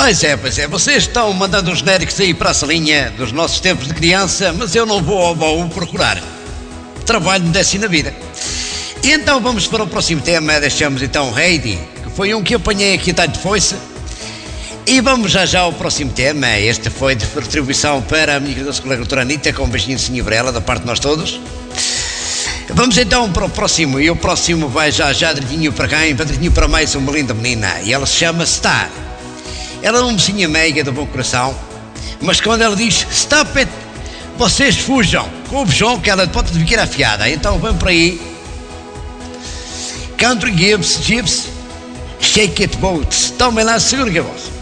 Pois é, vocês estão mandando os genéricos aí para a salinha dos nossos tempos de criança, mas eu não vou ao baú procurar. Trabalho me desce na vida. E então vamos para o próximo tema, deixamos então Heidi, que foi um que apanhei aqui a de foice. E vamos já ao próximo tema. Este foi de retribuição para a minha querida colega doutora Anitta, com um beijinho de senhor para ela, da parte de nós todos. Vamos então para o próximo, e o próximo vai já direitinho para quem? Direitinho para mais uma linda menina, e ela se chama Star. Ela é uma mocinha meiga do bom coração, mas quando ela diz stop it, vocês fujam com o beijão que ela pode ficar afiada. Então vamos para aí. Country Gibbs, Shake It Boats. Tomem lá, segura que é vosso.